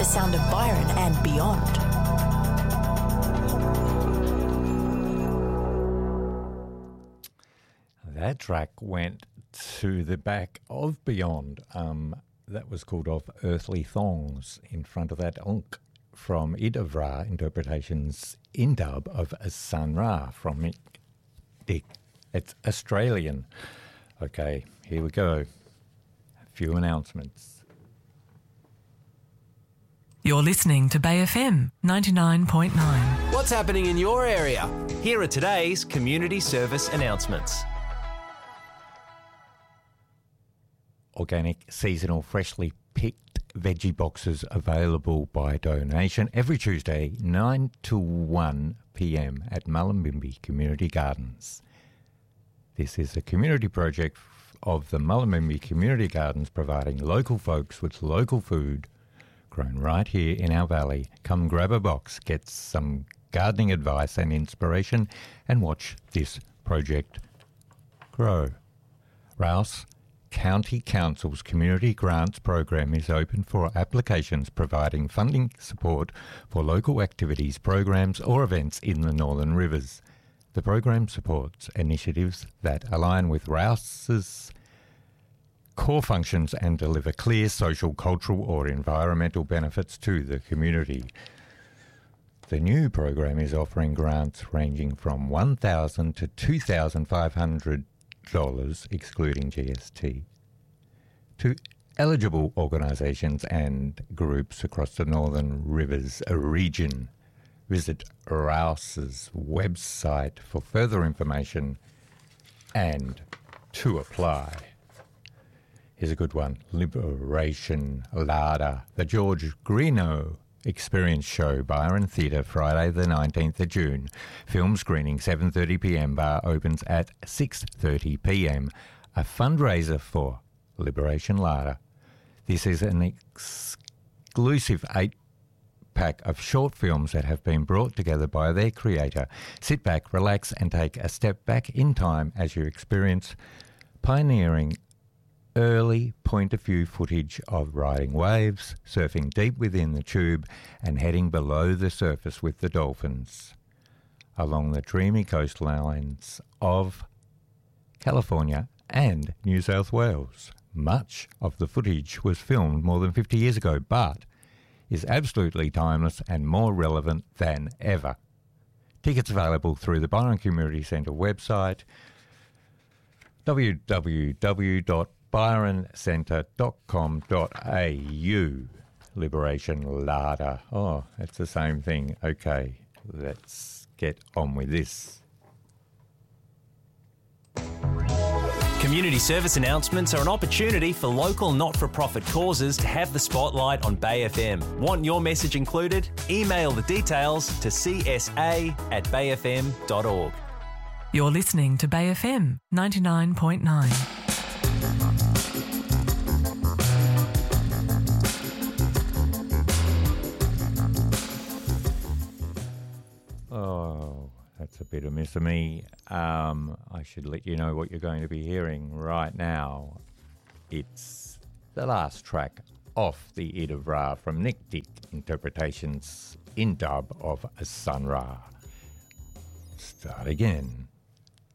sound of Byron and beyond. That track went to the back of Beyond. That was called Of Earthly Thongs. In front of that, Unk from Id of Ra, interpretations in dub of a Sun Ra from Mick Dick. It's Australian. Okay, here we go. A few announcements. You're listening to Bay FM 99.9. What's happening in your area? Here are today's community service announcements. Organic, seasonal, freshly picked veggie boxes available by donation every Tuesday, 9 to 1 p.m. at Mullumbimby Community Gardens. This is a community project of the Mullumbimby Community Gardens, providing local folks with local food grown right here in our valley. Come grab a box, get some gardening advice and inspiration, and watch this project grow. Rouse County Council's Community Grants Program is open for applications, providing funding support for local activities, programs or events in the Northern Rivers. The program supports initiatives that align with Rouse's core functions and deliver clear social, cultural or environmental benefits to the community. The new program is offering grants ranging from $1,000 to $2,500, excluding GST, to eligible organisations and groups across the Northern Rivers region. Visit Rouse's website for further information and to apply. Here's a good one. Liberation Larder, the George Greenough Experience Show, Byron Theatre, Friday the 19th of June. Film screening 7:30 p.m. Bar opens at 6:30 p.m. A fundraiser for Liberation Larder. This is an exclusive 8-pack of short films that have been brought together by their creator. Sit back, relax and take a step back in time as you experience pioneering early point-of-view footage of riding waves, surfing deep within the tube and heading below the surface with the dolphins along the dreamy coastlines of California and New South Wales. Much of the footage was filmed more than 50 years ago, but is absolutely timeless and more relevant than ever. Tickets available through the Byron Community Centre website, www.byroncentre.com.au. Liberation Larder. Oh, it's the same thing. Okay, let's get on with this. Community service announcements are an opportunity for local not-for-profit causes to have the spotlight on Bay FM. Want your message included? Email the details to csa@bayfm.org. You're listening to Bay FM 99.9. Oh, that's a bit of miss of me. I should let you know what you're going to be hearing right now. It's the last track off the Id of Ra from Nick Dick, interpretations in dub of a Sun Ra. Start again.